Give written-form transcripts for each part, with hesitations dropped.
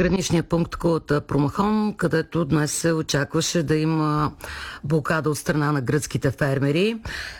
граничния пункт Кулата Промахон, където днес се очакваше да има блокада от страна на гръцките фермери.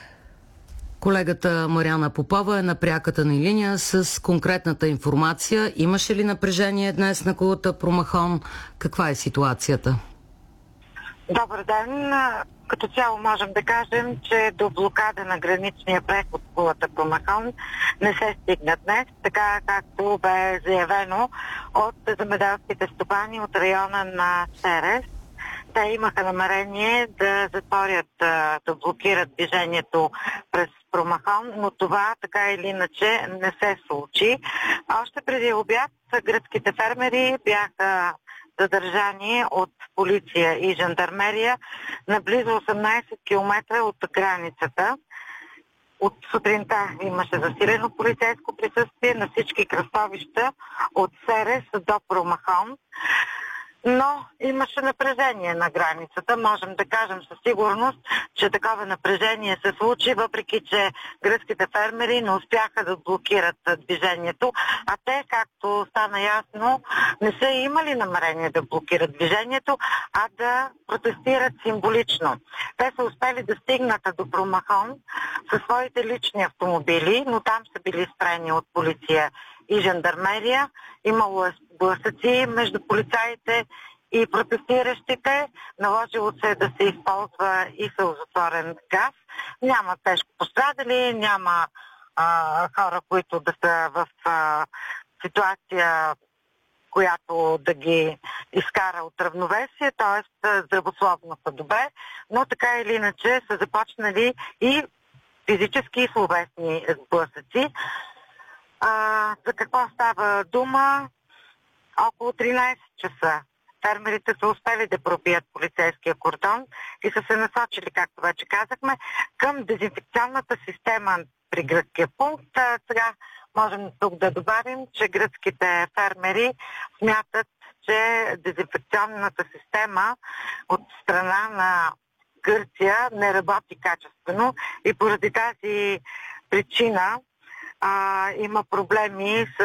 Колегата Мариана Попова е на пряката ни линия с конкретната информация. Имаше ли напрежение днес на Кулата Промахон? Каква е ситуацията? Добър ден! Като цяло можем да кажем, че до блокада на граничния преход Кулата Промахон не се стигна днес, така както бе заявено от земеделските стопани от района на Серес. Те имаха намерение да затворят, да блокират движението през Промахон, но това така или иначе не се случи. Още преди обяд гръцките фермери бяха задържани от полиция и жандармерия на близо 18 км от границата. От сутринта имаше засилено полицейско присъствие на всички кръстовища от Серес до Промахон. Но имаше напрежение на границата. Можем да кажем със сигурност, че такова напрежение се случи, въпреки че гръцките фермери не успяха да блокират движението, а те, както стана ясно, не са имали намерение да блокират движението, а да протестират символично. Те са успели да стигнат до Промахон със своите лични автомобили, но там са били спрени от полиция и жандармерия. Имало е сблъсъци между полицаите и протестиращите. Наложило се да се използва и сълзотворен газ. Няма тежко пострадали, няма хора, които да са в ситуация, която да ги изкара от равновесие, т.е. здравословно са добре, но така или иначе са започнали и физически и словесни сблъсъци. За какво става дума? Около 13 часа фермерите са успели да пробият полицейския кордон и са се насочили, както вече казахме, към дезинфекционната система при гръцкия пункт. Сега можем тук да добавим, че гръцките фермери смятат, че дезинфекционната система от страна на Гърция не работи качествено и поради тази причина има проблеми с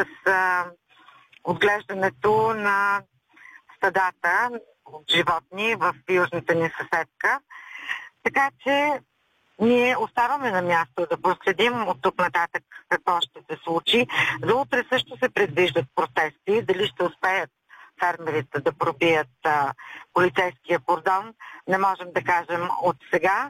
отглеждането на стадата от животни в южната ни съседка. Така че ние оставаме на място да проследим от тук нататък какво ще се случи. За утре също се предвиждат протести. Дали ще успеят фермерите да пробият полицейския кордон, не можем да кажем от сега.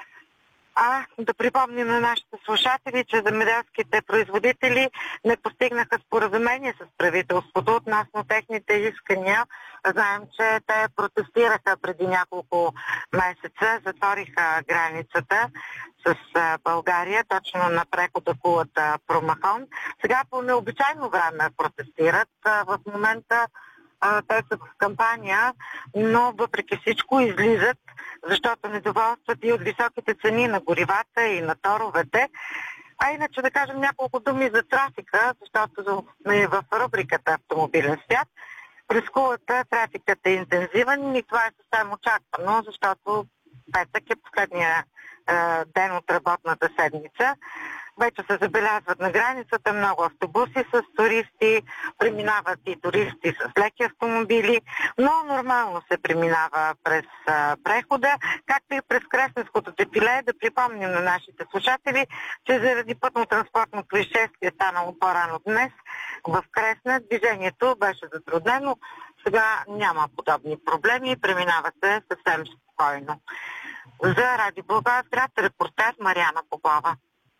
Да припомним на нашите слушатели, че земеделските производители не постигнаха споразумение с правителството относно техните искания. Знаем, че те протестираха преди няколко месеца, затвориха границата с България, точно на прехода Кулата Промахон. Сега по необичайно време протестират. В момента те са в кампания, но въпреки всичко излизат, защото недоволстват и от високите цени на горивата и на торовете. Иначе да кажем няколко думи за трафика, защото сме в рубриката Автомобилен свят. През Кулата трафикът е интензивен и това е съвсем очаквано, защото петък е последния ден от работната седмица. Вече се забелязват на границата много автобуси с туристи, преминават и туристи с леки автомобили, но нормално се преминава през прехода, както и през Кресненското дефиле. Да припомним на нашите слушатели, че заради пътно-транспортно происшествие, станало по-рано днес, в Кресна движението беше затруднено. Сега няма подобни проблеми, преминава се съвсем спокойно. За Радио Благоевград, репортер Мариана Попова.